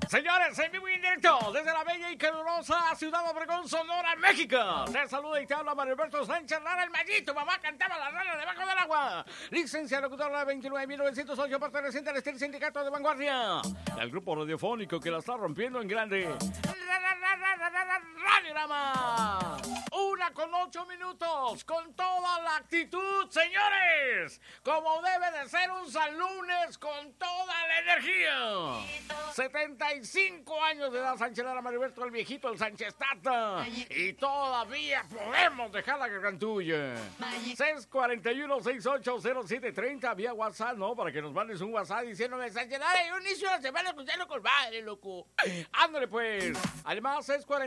Señores, en vivo y en directo, desde la bella y calurosa Ciudad Obregón, Sonora, México. Te saluda y te habla Mario Alberto Sánchez Lara, el Mayito. Mamá cantaba la rana debajo del agua. Licencia locutora 29.908, perteneciente al estilo sindicato de vanguardia. El grupo radiofónico que la está rompiendo en grande. Radiorama. 1:08, con toda la actitud, señores. Como debe de ser un San Lunes, con toda la energía. 75 años de edad, Sánchez Lara, Mariberto, el viejito, el Sánchez Tata. Y todavía podemos dejar la gargantulla. 641-680730, vía WhatsApp, ¿no? Para que nos mandes un WhatsApp diciéndome, Sánchez Lara, yo inicio la semana escuchando con madre, loco. Ándale, pues. Además,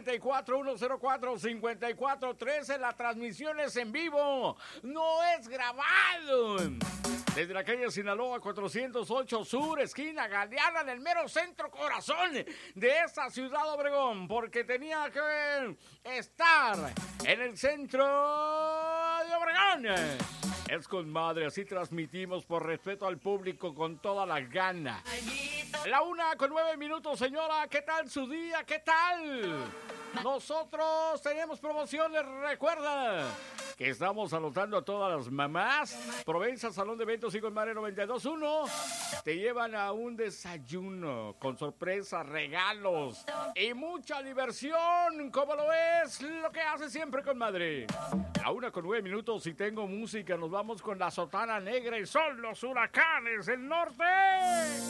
644-104-5413, la transmisión es en vivo, no es grabado. Desde la calle Sinaloa 408 Sur, esquina Galeana, en el mero centro corazón de esta ciudad Obregón, porque tenía que estar en el centro de Obregón. Es con madre, así transmitimos por respeto al público con toda la gana. La 1:09, señora, ¿qué tal su día? ¿Qué tal? Nosotros tenemos promociones, recuerda que estamos anotando a todas las mamás. Provenza, Salón de Eventos y con Madre 92.1. Te llevan a un desayuno con sorpresas, regalos y mucha diversión, como lo es lo que hace siempre con Madre. A 1:09, si tengo música, nos vamos con la Sotana Negra y son los Huracanes del Norte.